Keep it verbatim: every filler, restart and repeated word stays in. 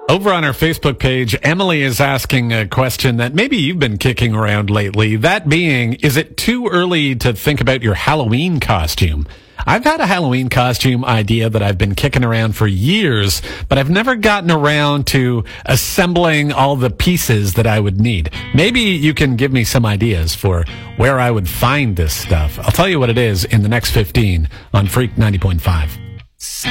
Over on our Facebook page, Emily is asking a question that maybe you've been kicking around lately. That being, is it too early to think about your Halloween costume? I've had a Halloween costume idea that I've been kicking around for years, but I've never gotten around to assembling all the pieces that I would need. Maybe you can give me some ideas for where I would find this stuff. I'll tell you what it is in the next fifteen on Freak ninety point five.